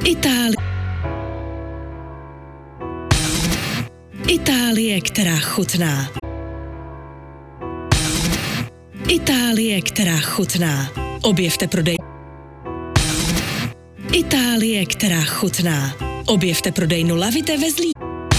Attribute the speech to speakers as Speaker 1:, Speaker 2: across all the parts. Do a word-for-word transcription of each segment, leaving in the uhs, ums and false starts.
Speaker 1: Itálie. Itálie, která chutná. Itálie, která chutná. Objevte prodej. Itálie, která chutná. Objevte prodejnu Lavite ve Zlíně.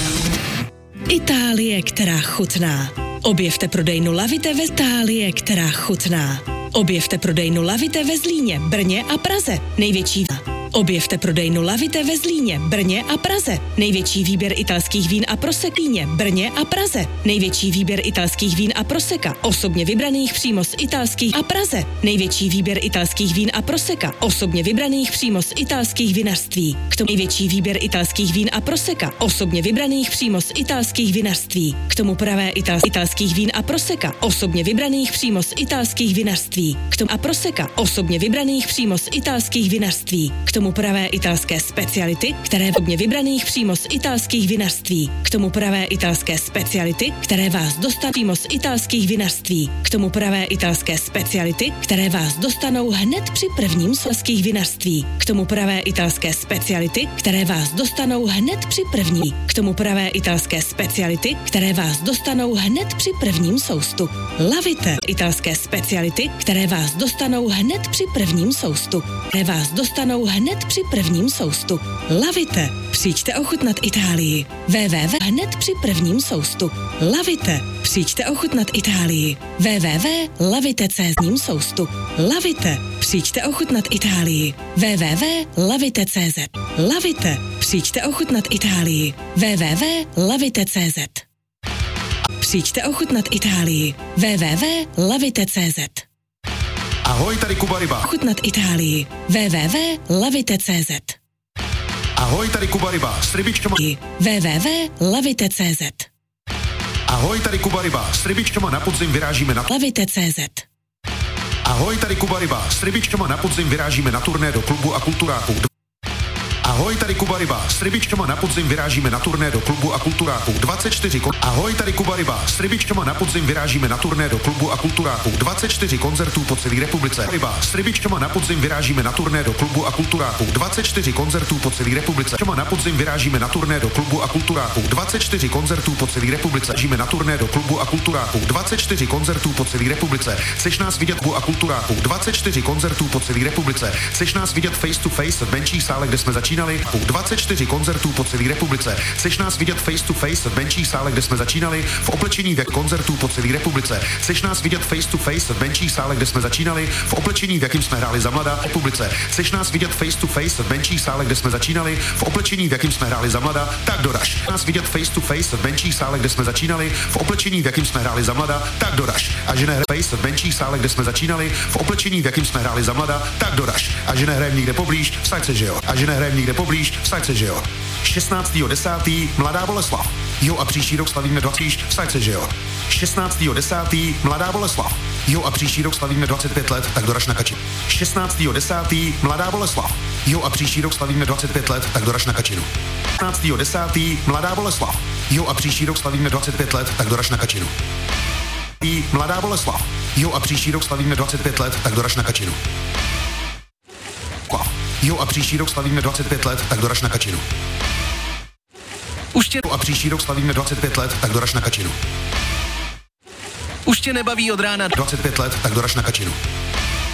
Speaker 1: Itálie, která chutná. Objevte prodejnu Lavite ve Itálie, která chutná. Objevte prodejnu Lavite ve Zlíně, Brně a Praze. Největší Objevte prodejnu Lavite ve Zlíně, Brně a Praze. Největší výběr italských vín a prosekíně, Brně a Praze. Největší výběr italských vín a proseka, osobně vybraných přímo z italských a Praze. Největší výběr italských vín a proseka, osobně vybraných přímo z italských vinařství. K tomu největší výběr italských vín a proseka, osobně vybraných přímo z italských vinařství. K tomu pravé ital- italských vín a proseka, osobně vybraných přímo z italských vinařství. K tomu a proseka, osobně vybraných přímo z italských vinařství. K tomu pravé italské speciality, které osobně vybraných přímo z italských vinařství. K tomu pravé italské speciality, které vás dostanou přímo z italských vinařství. K tomu pravé italské speciality, které vás dostanou hned při prvním sleských vinařství. K tomu pravé italské speciality, které vás dostanou hned při první. K tomu pravé italské speciality, které vás dostanou hned při prvním soustu. Lavite. Italské speciality, které vás dostanou hned při prvním soustu. Které vás dostanou hned při prvním soustu. Lavite. Přijďte ochutnat Itálii. www. Hned při prvním soustu. Lavite. Přijďte ochutnat Itálii. www. Lavite tečka cé zet soustu. Lavite. Přijďte ochutnat Itálii. www. Lavite tečka cé zet. Lavite. Přijďte ochutnat Itálii. www. Lavite tečka cé zet. Přijďte ochutnat Itálii. www. Lavite tečka cé zet.
Speaker 2: Ahoj, tady Kuba Ryba.
Speaker 1: Ochutnat Itálii. www. Lavite tečka cé zet.
Speaker 2: Ahoj, tady Kuba Ryba s rybičkama.
Speaker 1: www. Lavite tečka cé zet.
Speaker 2: Ahoj, tady Kuba Ryba s rybičkama na podzim vyrážíme na
Speaker 1: Lavite tečka cé zet.
Speaker 2: Ahoj, tady Kuba Ryba s rybičkama na podzim vyrážíme na turné do klubu a kulturáku. Ahoj, tady Kuba Ryba s rybičkama na podzim vyrážíme na turné do klubu a kulturáku. dvacet čtyři kon... Ahoj, tady Kuba Ryba s rybičkama na podzim vyrážíme na turné do klubu a kulturáku. dvacet čtyři koncertů po celé republice. Ryba s rybičkama na podzim vyrážíme na turné do klubu a kulturáku. dvacet čtyři koncertů po celé republice. Na podzim vyrážíme na turné do klubu a kulturáku. dvacet čtyři koncertů po celé republice. Vyrážíme na turné do klubu a kulturáku. dvacet čtyři koncertů po celé republice. Chceš nás vidět a kulturáku. dvacet čtyři koncertů po celé republice. Chceš nás vidět face to face v menších sále, kde jsme začínali. dvacet čtyři koncertů po celé republice. Chceš nás vidět face to face v menších sále, kde jsme začínali, v oblečení věk koncertů po celé republice. Chceš nás vidět face to face v menších sále, kde jsme začínali, v oblečení, v jakým jsme hráli za mladá republice. Chceš nás vidět face to face v menších sále, kde jsme začínali, v oblečení, v jakým jsme hráli za mladá, tak doraž. Nás vidět face to face v menších sále, kde jsme začínali, v oblečení, v jakým jsme hráli za mladá, tak doraž. A že nehraje face v menších sále, kde jsme začínali, v oblečení, v jakým jsme hráli za mladá, tak doraž. A že nehrajem nikde poblíž, vsaď se, že jo. A že nehrajem nikde poblíž, vsaď se, že jo. šestnáctého desátého Mladá Boleslav. Jo, a příští rok slavíme dvacet, vsaď se, že jo. šestnáctého desátého Mladá Boleslav. Jo, a příští rok slavíme dvacet pět let, tak doraž na Kačinu. šestnáctého desátého Mladá Boleslav. Jo, a příští rok slavíme dvacet pět let, tak doraž na Kačinu. šestnáctého desátého Mladá Boleslav. Jo, a příští rok slavíme dvacet pět let, tak doraž na Kačinu. Mladá Boleslav. Jo, a příští rok slavíme dvacet pět let, tak doraž na Kačinu. Jo, a příští rok slavíme dvacet pět let, tak doraž na Kačinu.
Speaker 3: Už tě...
Speaker 2: A příští rok slavíme dvacet pět let, tak doraž na Kačinu.
Speaker 3: Už tě nebaví od rána...
Speaker 2: dvacet pět let, tak doraž na Kačinu.